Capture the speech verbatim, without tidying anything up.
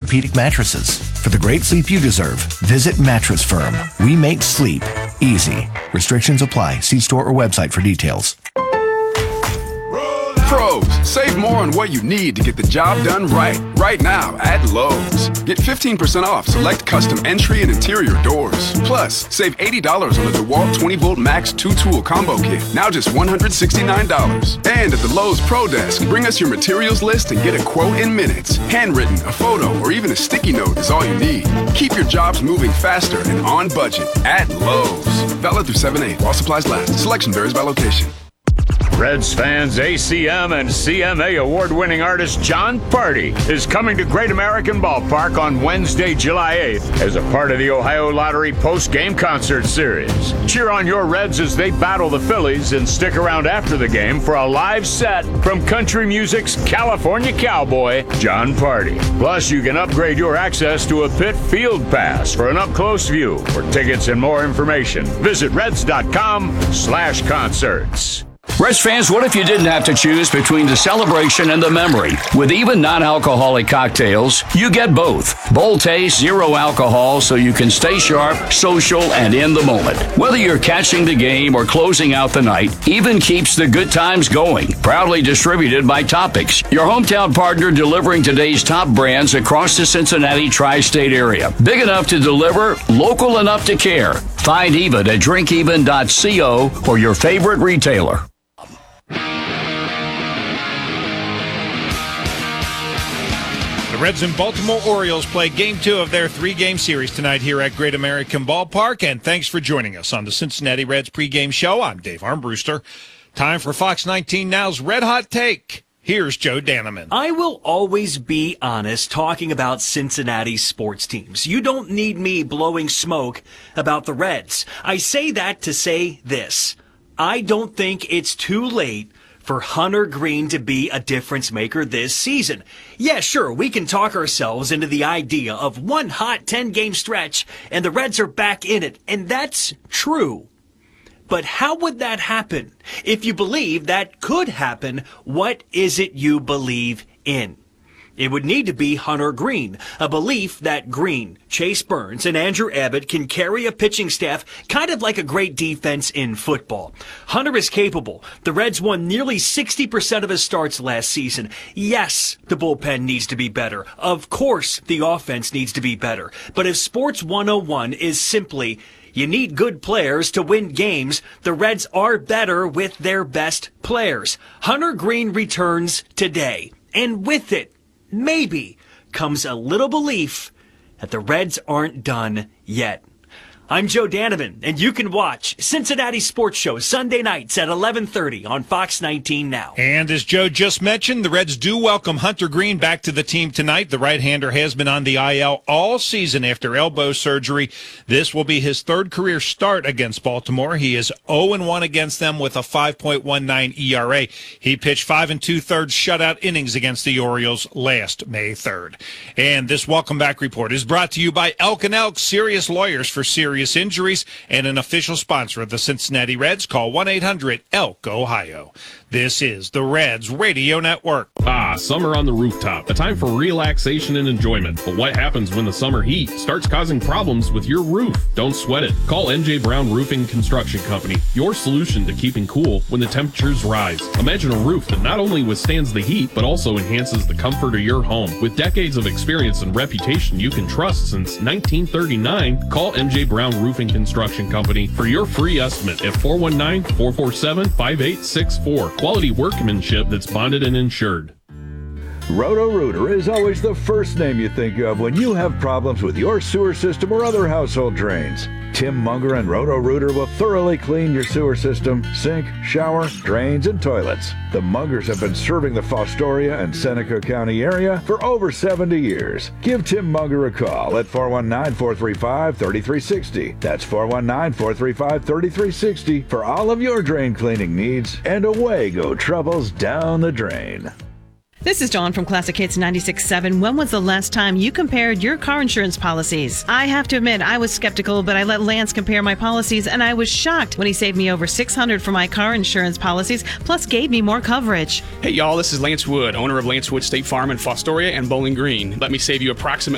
orthopedic mattresses. For the great sleep you deserve, visit Mattress Firm. We make sleep easy. Restrictions apply. See store or website for details. Pros, save more on what you need to get the job done right. Right now at Lowe's. Get fifteen percent off select custom entry and interior doors. Plus, save eighty dollars on the DeWalt twenty volt Max two tool combo kit. Now just one hundred sixty-nine dollars. And at the Lowe's Pro Desk, bring us your materials list and get a quote in minutes. Handwritten, a photo, or even a sticky note is all you need. Keep your jobs moving faster and on budget at Lowe's. Valid through seven eight while supplies last. Selection varies by location. Reds fans, A C M and C M A award-winning artist Jon Pardi is coming to Great American Ballpark on Wednesday, July eighth as a part of the Ohio Lottery post-game concert series. Cheer on your Reds as they battle the Phillies and stick around after the game for a live set from country music's California cowboy, Jon Pardi. Plus, you can upgrade your access to a pit field pass for an up-close view. For tickets and more information, visit reds.com slash concerts. Reds fans, what if you didn't have to choose between the celebration and the memory? With even non-alcoholic cocktails, you get both. Bold taste, zero alcohol, so you can stay sharp, social, and in the moment. Whether you're catching the game or closing out the night, Even keeps the good times going. Proudly distributed by Topics, your hometown partner delivering today's top brands across the Cincinnati tri-state area. Big enough to deliver, local enough to care. Find Even at drink even dot co or your favorite retailer. Reds and Baltimore Orioles play game two of their three-game series tonight here at Great American Ballpark, and thanks for joining us on the Cincinnati Reds pregame show. I'm Dave Armbruster. Time for Fox nineteen Now's Red Hot Take. Here's Joe Daneman. I will always be honest talking about Cincinnati sports teams. You don't need me blowing smoke about the Reds. I say that to say this. I don't think it's too late for Hunter Greene to be a difference maker this season. Yeah, sure, we can talk ourselves into the idea of one hot ten-game stretch and the Reds are back in it, and that's true. But how would that happen? If you believe that could happen, what is it you believe in? It would need to be Hunter Greene, a belief that Greene, Chase Burns, and Andrew Abbott can carry a pitching staff kind of like a great defense in football. Hunter is capable. The Reds won nearly sixty percent of his starts last season. Yes, the bullpen needs to be better. Of course, the offense needs to be better. But if Sports one oh one is simply, you need good players to win games, the Reds are better with their best players. Hunter Greene returns today. And with it, maybe, comes a little belief that the Reds aren't done yet. I'm Joe Daneman, and you can watch Cincinnati Sports Show Sunday nights at eleven thirty on Fox nineteen Now. And as Joe just mentioned, the Reds do welcome Hunter Greene back to the team tonight. The right-hander has been on the I L all season after elbow surgery. This will be his third career start against Baltimore. He is oh and one against them with a five point one nine E R A. He pitched five and two-thirds shutout innings against the Orioles last May third. And this welcome back report is brought to you by Elk and Elk, serious lawyers for serious injuries, and an official sponsor of the Cincinnati Reds. Call one eight hundred elk ohio. This is the Reds Radio Network. Ah, summer on the rooftop. A time for relaxation and enjoyment. But what happens when the summer heat starts causing problems with your roof? Don't sweat it. Call M J Brown Roofing Construction Company, your solution to keeping cool when the temperatures rise. Imagine a roof that not only withstands the heat, but also enhances the comfort of your home. With decades of experience and reputation you can trust since nineteen thirty-nine, call M J Brown Roofing Construction Company for your free estimate at four one nine, four four seven, five eight six four. Quality workmanship that's bonded and insured. Roto-Rooter is always the first name you think of when you have problems with your sewer system or other household drains. Tim Munger and Roto-Rooter will thoroughly clean your sewer system, sink, shower, drains, and toilets. The Mungers have been serving the Fostoria and Seneca County area for over seventy years. Give Tim Munger a call at four one nine, four three five, three three six zero. That's four one nine, four three five, three three six zero for all of your drain cleaning needs, and away go troubles down the drain. This is Dawn from Classic Hits ninety-six point seven. When was the last time you compared your car insurance policies? I have to admit, I was skeptical, but I let Lance compare my policies, and I was shocked when he saved me over six hundred dollars for my car insurance policies, plus gave me more coverage. Hey, y'all, this is Lance Wood, owner of Lance Wood State Farm in Fostoria and Bowling Green. Let me save you approximately